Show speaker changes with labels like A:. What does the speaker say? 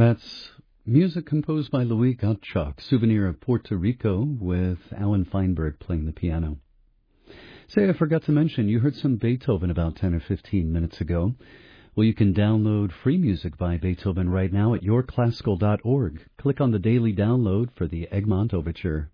A: That's music composed by Louis Gottschalk, Souvenir of Puerto Rico, with Alan Feinberg playing the piano. Say, I forgot to mention, you heard some Beethoven about 10 or 15 minutes ago. Well, you can download free music by Beethoven right now at yourclassical.org. Click on the daily download for the Egmont Overture.